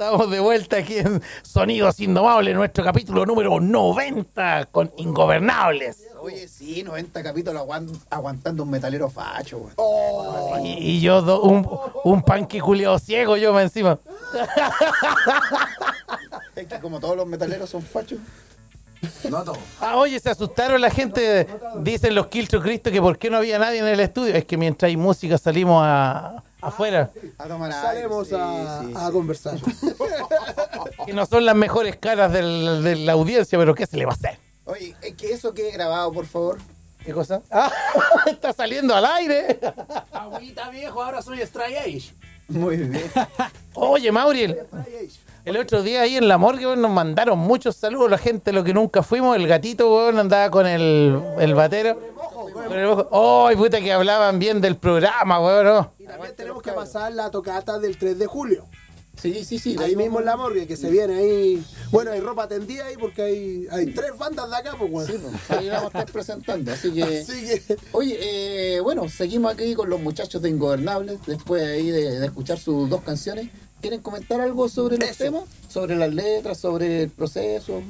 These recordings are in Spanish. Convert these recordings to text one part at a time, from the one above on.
Estamos de vuelta aquí en Sonidos Indomables, nuestro capítulo número 90 con Ingobernables. Oye, sí, 90 capítulos aguantando un metalero facho, güey. Y yo un panqui culiao ciego yo más encima. Es que como todos los metaleros son fachos. No todo. Oye, se asustaron la gente, dicen los Quiltro Cristo que por qué no había nadie en el estudio. Es que mientras hay música salimos afuera. A tomar Salemos sí, a conversar. Que no son las mejores caras de la audiencia, pero ¿qué se le va a hacer? Oye, es que eso quede grabado, por favor. ¿Qué cosa? Está saliendo al aire. Agüita viejo, ahora soy Stray Age. Muy bien. Oye, Mauriel, Stray Age. el otro día ahí en la morgue weón, nos mandaron muchos saludos. La gente, lo que nunca fuimos, el gatito weón, andaba con el batero. Con el mojo. ¡Ay, puta que hablaban bien del programa, weón! ¿No? Y también tenemos que pasar la tocata del 3 de julio. Sí. Ahí mismo en la morgue, que se viene ahí. Bueno, hay ropa tendida ahí porque hay 3 bandas de acá, pues, bueno. Sí, pues, ahí vamos a estar presentando, así que... Así que, Oye, bueno, seguimos aquí con los muchachos de Ingobernables, después ahí de escuchar sus 2 canciones. ¿Quieren comentar algo sobre los Eso. temas? ¿Sobre las letras? ¿Sobre el proceso?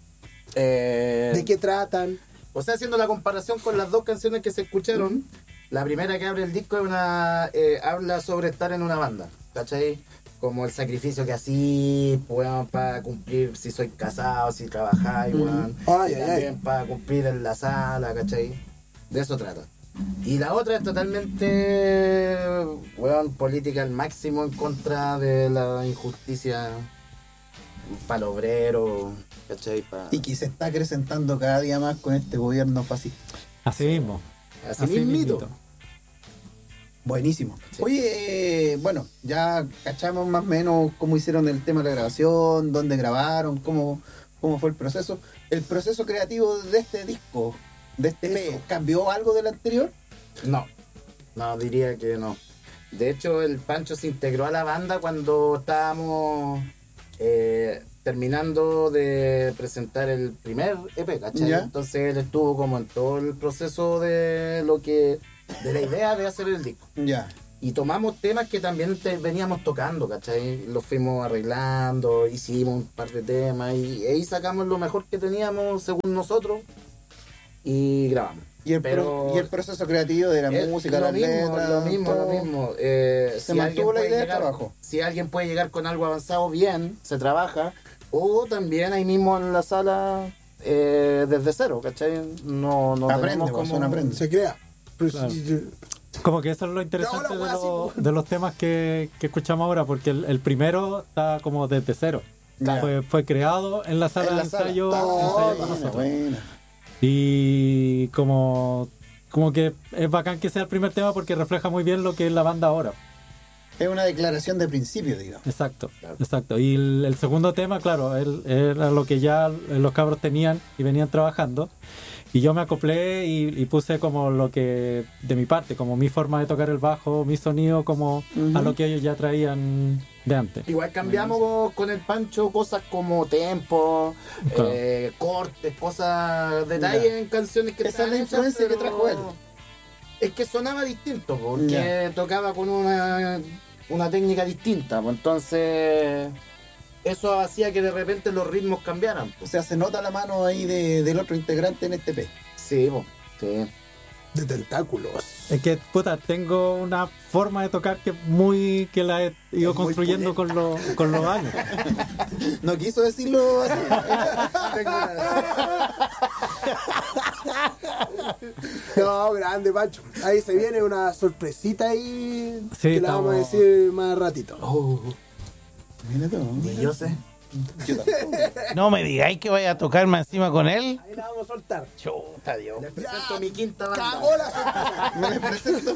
¿de qué tratan? O sea, haciendo la comparación con las 2 canciones que se escucharon, la primera que abre el disco es habla sobre estar en una banda, ¿cachai? Como el sacrificio que así, weón, para cumplir si soy casado, si trabajáis, weón. Ay, Y ay, también para cumplir en la sala, ¿cachai? De eso trata. Y la otra es totalmente, weón, política al máximo en contra de la injusticia para el obrero, ¿cachai? Y que se está acrecentando cada día más con este gobierno fascista. Así mismo. Así mismito. Buenísimo. Sí. Oye, bueno, ya cachamos más o menos cómo hicieron el tema de la grabación, dónde grabaron, cómo fue el proceso. El proceso creativo de este disco, de este EP, ¿cambió algo del anterior? No, diría que no. De hecho, el Pancho se integró a la banda cuando estábamos terminando de presentar el primer EP, ¿cachai? Ya. Entonces él estuvo como en todo el proceso de la idea de hacer el disco. Ya. Y tomamos temas que también veníamos tocando, ¿cachai? Los fuimos arreglando, hicimos un par de temas y ahí sacamos lo mejor que teníamos según nosotros y grabamos. ¿Y el proceso creativo de la música, lo las letras? lo mismo. Se mantuvo la idea de trabajo. Si alguien puede llegar con algo avanzado, bien, se trabaja. O también ahí mismo en la sala, desde cero, ¿cachai? No Aprende, tenemos pues, como... uno aprende. Se crea. Pues, Claro. Como que eso es lo interesante No, la wea así, de los temas que escuchamos ahora, porque el primero está como desde cero. Claro. Fue creado en la sala En de la sala. ensayo, Oh, con nosotros. buena. Y como que es bacán que sea el primer tema porque refleja muy bien lo que es la banda ahora. Es una declaración de principio, digamos. Exacto, Claro. exacto. Y el segundo tema, claro, era lo que ya los cabros tenían y venían trabajando. Y yo me acoplé y puse como lo que, de mi parte, como mi forma de tocar el bajo, mi sonido, como a lo que ellos ya traían de antes. Igual cambiamos con el Pancho cosas como tempo, Claro. cortes, cosas, detalles en canciones que Esa es la estaban influencia hechas, que trajo él. Es que sonaba distinto, porque Ya. tocaba con una técnica distinta, pues entonces eso hacía que de repente los ritmos cambiaran. O Pues. sea, se nota la mano ahí del otro integrante en este EP. Sí, pues, sí. de tentáculos. Es que, puta, tengo una forma de tocar que la he ido Es muy construyendo con los años. No quiso decirlo así. Tengo No, grande, Pancho. Ahí se viene una sorpresita ahí Sí, que la vamos a estamos- decir más ratito. Mira tú, Y mira. yo sé. Yo tampoco. No me digáis que vaya a tocar más encima con él. Ahí la vamos a soltar. Chuta, Dios. Les presento mi quinta banda. Cagó la sorpresa. Me presento.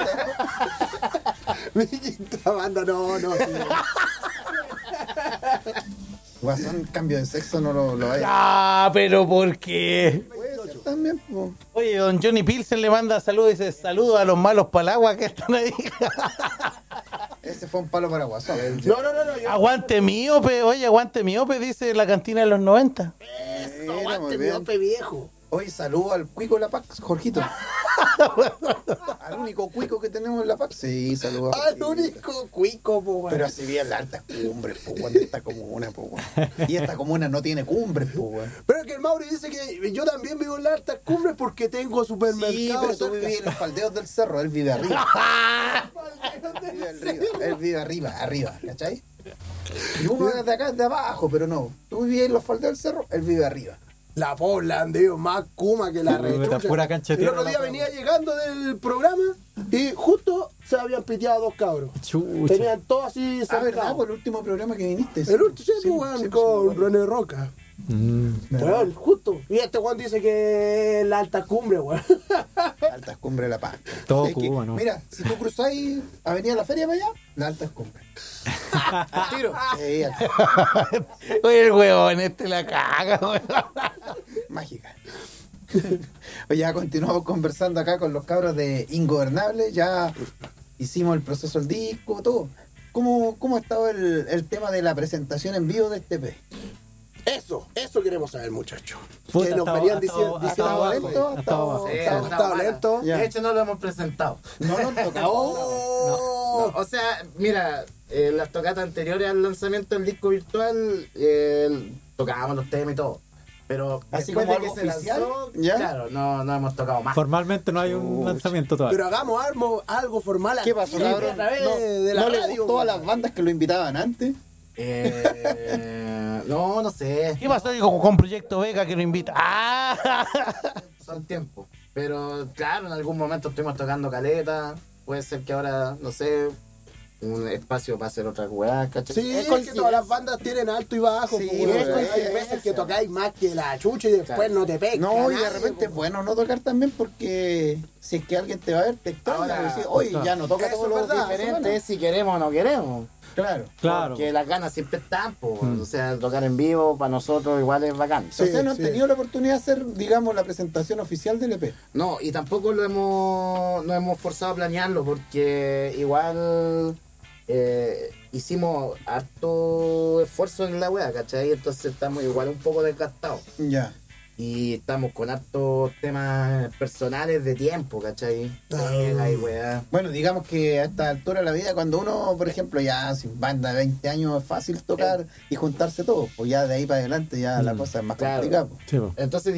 Mi quinta banda, no. Sí. Guasón, cambio de sexo no lo hay. Ah, pero ¿por qué? Puede ser también, po. Oye, don Johnny Pilsen le manda saludos y dice saludos a los malos palagua que están ahí. Ese fue un palo para Guasón. No. Aguante miope, oye, aguante miope, dice la cantina de los 90. Mira, muy Aguante, mi bien. ope viejo. Oye, saludo al cuico de la Pax, Jorgito. Al único cuico que tenemos en La Paz. Sí, saludos. Al único cuico, po, weón. Pero así bien las altas cumbres, po, weón, de esta comuna, po, weón. Y esta comuna no tiene cumbres, po, weón. Pero es que el Mauri dice que yo también vivo en las altas cumbres porque tengo Sí, supermercado. pero tú cerca. vives en los faldeos del cerro, él vive arriba. Él vive arriba, ¿cachai? Y uno es de acá, de abajo, pero no. Tú vives en los faldeos del cerro, él vive arriba. La Pobla, Andeo, más kuma que la Puta, rechucha. pura cancha de El otro tierra, día la venía llegando del programa y justo se habían piteado 2 cabros. Chucha. Tenían todo así Ah, ¿verdad? cerrado. Por el último programa que viniste. El último, sí, Sí, pues, weón, sí, con sí, René Roca. Weón, justo. Y este Juan dice que es la alta cumbre, weón. Altas Cumbres de La Paz. Todo Es que, Cuba, ¿no? mira, si tú cruzáis Avenida La Feria para allá, la Altas Cumbres. Al tiro. Sí, Oye, el huevón este la caga, weón. mágica. Oye, ya continuamos conversando acá con los cabros de Ingobernable. Ya hicimos el proceso del disco, todo. ¿Cómo ha estado el tema de la presentación en vivo de este EP? Eso queremos saber, muchachos. Puta, Que nos ha venían estado- diciendo ha estado lento, abajo, ha ha estado abajo. Sí, estado estaba mala. lento. Ya. De hecho, no lo hemos presentado. No lo han tocado. Oh. No, o sea, mira, las tocatas anteriores al lanzamiento del disco virtual, tocábamos los temas y todo. Pero Así después como de que algo se oficial, lanzó, ¿ya? claro, no hemos tocado más. Formalmente no hay un Chucha. lanzamiento todavía. Pero hagamos algo formal. ¿Qué pasó, aquí, cabrón? a través No, de la ¿no le radio, gustó a weón. las bandas que lo invitaban antes? No sé. ¿Qué pasó con Proyecto Vega que lo invita? ¡Ah! Son tiempos. Pero claro, en algún momento estuvimos tocando caleta. Puede ser que ahora, no sé, un espacio para hacer otra weá, ¿cachai? Sí, es que coincidencia. todas las bandas tienen alto y bajo. Sí, pues, weón. es Hay coincidencia. veces que tocáis más que la chucha y después Claro. no te pesca. No, y de nadie, repente es pues. bueno no tocar también porque si es que alguien te va a ver, te extraña. Ahora, Decir, oye, claro. ya no toca Eso todos es los verdad, Diferente es si queremos o no queremos. Claro. Claro. Porque las ganas siempre están, po. O sea, tocar en vivo para nosotros igual es bacán. Sí. O sea, no han tenido la oportunidad de hacer, digamos, la presentación oficial del EP. No, y tampoco no hemos forzado a planearlo porque igual hicimos harto esfuerzo en la wea, ¿cachai? Entonces estamos igual un poco desgastados. Ya. Y estamos con hartos temas personales de tiempo, ¿cachai? Pega y wea. Bueno, digamos que a esta altura de la vida, cuando uno, por ejemplo, ya sin banda de 20 años es fácil tocar y juntarse todos, pues ya de ahí para adelante ya la cosa es más Claro. complicada. Pues. Sí, po. Entonces